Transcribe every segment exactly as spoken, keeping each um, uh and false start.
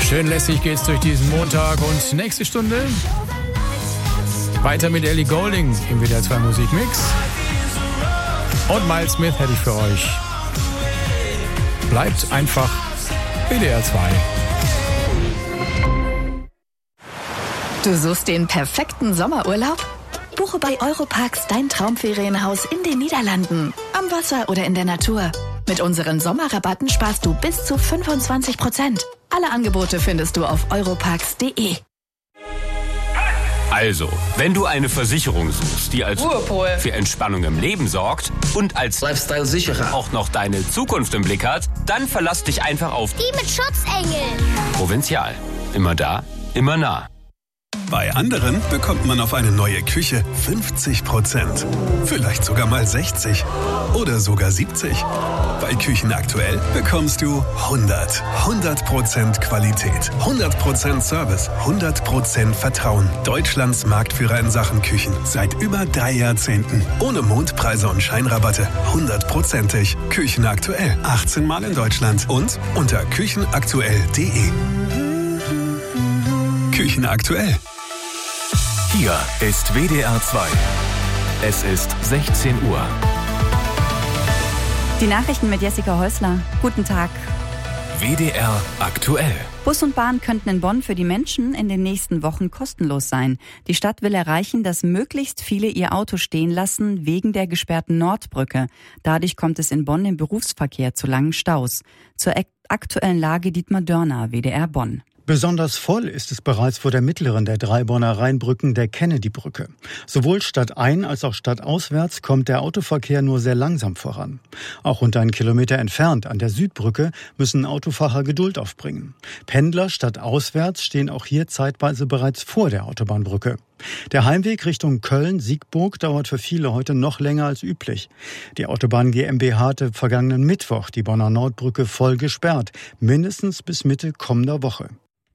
Schön lässig geht's durch diesen Montag und nächste Stunde weiter mit Ellie Goulding im W D R zwei Musikmix. Und Miles Smith hätte ich für euch. Bleibt einfach W D R zwei. Du suchst den perfekten Sommerurlaub? Buche bei Europarks dein Traumferienhaus in den Niederlanden, am Wasser oder in der Natur. Mit unseren Sommerrabatten sparst du bis zu fünfundzwanzig Prozent. Alle Angebote findest du auf europarks punkt de. Also, wenn du eine Versicherung suchst, die als Ruhepol für Entspannung im Leben sorgt und als Lifestyle-Sicherer auch noch deine Zukunft im Blick hat, dann verlass dich einfach auf die mit Schutzengel. Provinzial. Immer da, immer nah. Bei anderen bekommt man auf eine neue Küche fünfzig Prozent. Vielleicht sogar mal sechzig oder sogar siebzig. Bei Küchen aktuell bekommst du hundert. hundert Prozent Qualität, hundert Prozent Service, hundert Prozent Vertrauen. Deutschlands Marktführer in Sachen Küchen. Seit über drei Jahrzehnten. Ohne Mondpreise und Scheinrabatte. hundertprozentig. Küchen aktuell. achtzehn Mal in Deutschland. Und unter küchenaktuell punkt de. Küchen aktuell. Hier ist W D R zwei. Es ist sechzehn Uhr. Die Nachrichten mit Jessica Häusler. Guten Tag. W D R aktuell. Bus und Bahn könnten in Bonn für die Menschen in den nächsten Wochen kostenlos sein. Die Stadt will erreichen, dass möglichst viele ihr Auto stehen lassen wegen der gesperrten Nordbrücke. Dadurch kommt es in Bonn im Berufsverkehr zu langen Staus. Zur aktuellen Lage Dietmar Dörner, W D R Bonn. Besonders voll ist es bereits vor der mittleren der drei Bonner Rheinbrücken, der Kennedy-Brücke. Sowohl stadtein- als auch stadtauswärts kommt der Autoverkehr nur sehr langsam voran. Auch rund einen Kilometer entfernt an der Südbrücke müssen Autofahrer Geduld aufbringen. Pendler stadtauswärts stehen auch hier zeitweise bereits vor der Autobahnbrücke. Der Heimweg Richtung Köln-Siegburg dauert für viele heute noch länger als üblich. Die Autobahn GmbH hatte vergangenen Mittwoch die Bonner Nordbrücke voll gesperrt, mindestens bis Mitte kommender Woche.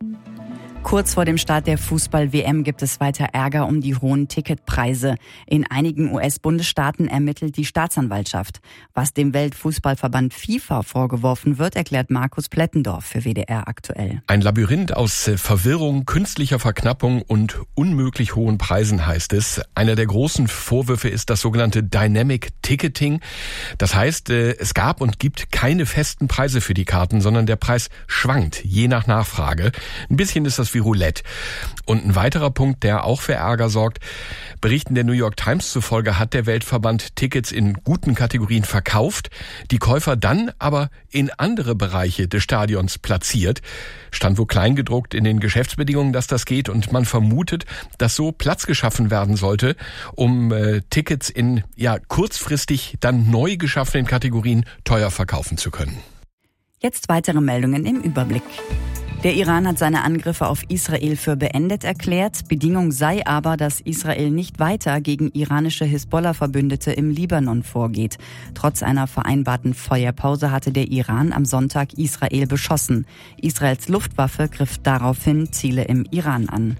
Kurz vor dem Start der Fußball-W M gibt es weiter Ärger um die hohen Ticketpreise. In einigen U S-Bundesstaaten ermittelt die Staatsanwaltschaft. Was dem Weltfußballverband FIFA vorgeworfen wird, erklärt Markus Plettendorf für W D R aktuell. Ein Labyrinth aus Verwirrung, künstlicher Verknappung und unmöglich hohen Preisen, heißt es. Einer der großen Vorwürfe ist das sogenannte Dynamic Ticketing. Das heißt, es gab und gibt keine festen Preise für die Karten, sondern der Preis schwankt, je nach Nachfrage. Ein bisschen ist das wie Roulette. Und ein weiterer Punkt, der auch für Ärger sorgt: Berichten der New York Times zufolge hat der Weltverband Tickets in guten Kategorien verkauft, die Käufer dann aber in andere Bereiche des Stadions platziert. Stand wohl kleingedruckt in den Geschäftsbedingungen, dass das geht, und man vermutet, dass so Platz geschaffen werden sollte, um äh, Tickets in ja kurzfristig dann neu geschaffenen Kategorien teuer verkaufen zu können. Jetzt weitere Meldungen im Überblick. Der Iran hat seine Angriffe auf Israel für beendet erklärt. Bedingung sei aber, dass Israel nicht weiter gegen iranische Hisbollah-Verbündete im Libanon vorgeht. Trotz einer vereinbarten Feuerpause hatte der Iran am Sonntag Israel beschossen. Israels Luftwaffe griff daraufhin Ziele im Iran an.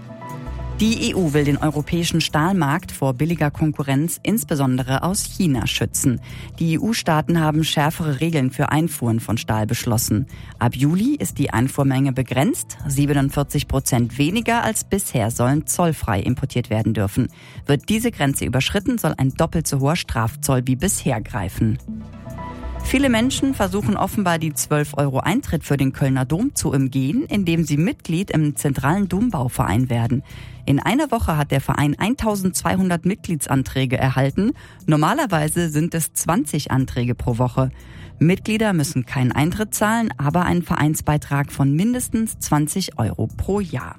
Die E U will den europäischen Stahlmarkt vor billiger Konkurrenz, insbesondere aus China, schützen. Die E U-Staaten haben schärfere Regeln für Einfuhren von Stahl beschlossen. Ab Juli ist die Einfuhrmenge begrenzt. siebenundvierzig Prozent weniger als bisher sollen zollfrei importiert werden dürfen. Wird diese Grenze überschritten, soll ein doppelt so hoher Strafzoll wie bisher greifen. Viele Menschen versuchen offenbar, die zwölf Euro Eintritt für den Kölner Dom zu umgehen, indem sie Mitglied im zentralen Dombauverein werden. In einer Woche hat der Verein eintausendzweihundert Mitgliedsanträge erhalten. Normalerweise sind es zwanzig Anträge pro Woche. Mitglieder müssen keinen Eintritt zahlen, aber einen Vereinsbeitrag von mindestens zwanzig Euro pro Jahr.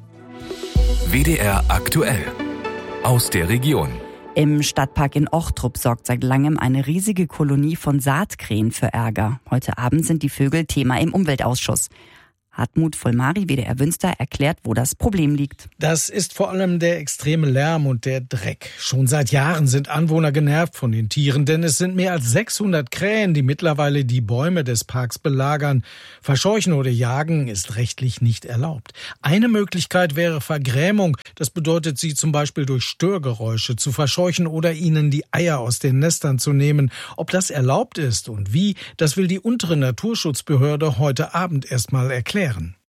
W D R aktuell. Aus der Region. Im Stadtpark in Ochtrup sorgt seit langem eine riesige Kolonie von Saatkrähen für Ärger. Heute Abend sind die Vögel Thema im Umweltausschuss. Hartmut Vollmari, W D R Wünster, erklärt, wo das Problem liegt. Das ist vor allem der extreme Lärm und der Dreck. Schon seit Jahren sind Anwohner genervt von den Tieren, denn es sind mehr als sechshundert Krähen, die mittlerweile die Bäume des Parks belagern. Verscheuchen oder jagen ist rechtlich nicht erlaubt. Eine Möglichkeit wäre Vergrämung. Das bedeutet, sie zum Beispiel durch Störgeräusche zu verscheuchen oder ihnen die Eier aus den Nestern zu nehmen. Ob das erlaubt ist und wie, das will die untere Naturschutzbehörde heute Abend erstmal erklären.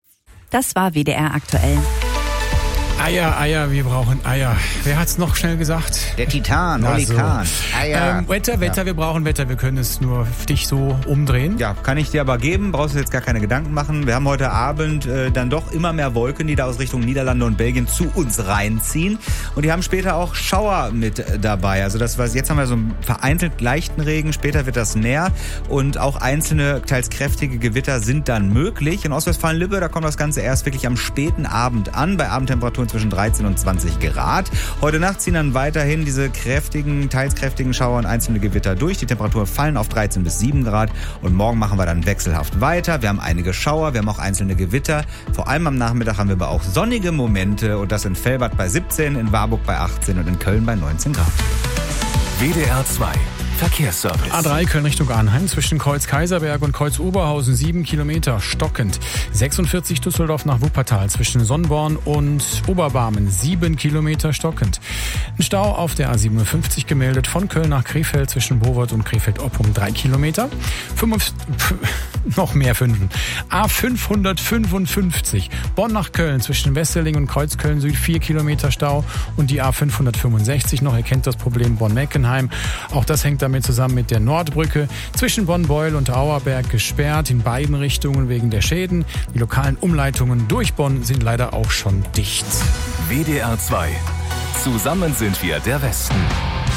Das war W D R aktuell. Eier, Eier, wir brauchen Eier. Wer hat's noch schnell gesagt? Der Titan, Olli so. Kahn. Eier. Ähm, Wetter, Wetter, ja. Wir brauchen Wetter. Wir können es nur dich so umdrehen. Ja, kann ich dir aber geben. Brauchst du jetzt gar keine Gedanken machen. Wir haben heute Abend äh, dann doch immer mehr Wolken, die da aus Richtung Niederlande und Belgien zu uns reinziehen. Und die haben später auch Schauer mit dabei. Also das was jetzt haben wir so einen vereinzelt leichten Regen. Später wird das näher. Und auch einzelne, teils kräftige Gewitter sind dann möglich. In Ostwestfalen-Lippe, da kommt das Ganze erst wirklich am späten Abend an. Bei Abendtemperaturen zwischen dreizehn und zwanzig Grad. Heute Nacht ziehen dann weiterhin diese kräftigen, teils kräftigen Schauer und einzelne Gewitter durch. Die Temperaturen fallen auf dreizehn bis sieben Grad und morgen machen wir dann wechselhaft weiter. Wir haben einige Schauer, wir haben auch einzelne Gewitter. Vor allem am Nachmittag haben wir aber auch sonnige Momente und das in Velbert bei siebzehn, in Warburg bei achtzehn und in Köln bei neunzehn Grad. W D R zwei Verkehrsservice. A drei Köln Richtung Arnheim zwischen Kreuz Kaiserberg und Kreuz Oberhausen sieben Kilometer stockend. sechsundvierzig Düsseldorf nach Wuppertal zwischen Sonnborn und Oberbarmen sieben Kilometer stockend. Ein Stau auf der A siebenundfünfzig gemeldet von Köln nach Krefeld zwischen Bowort und Krefeld-Oppum drei Kilometer. Fünf, noch mehr Fünfen. A fünfhundertfünfundfünfzig Bonn nach Köln zwischen Wesseling und Kreuzköln Süd vier Kilometer Stau und die A fünfhundertfünfundsechzig noch. Ihr kennt das Problem Bonn-Meckenheim. Auch das hängt damit zusammen mit der Nordbrücke zwischen Bonn-Beuel und Auerberg gesperrt in beiden Richtungen wegen der Schäden. Die lokalen Umleitungen durch Bonn sind leider auch schon dicht. W D R zwei. Zusammen sind wir der Westen.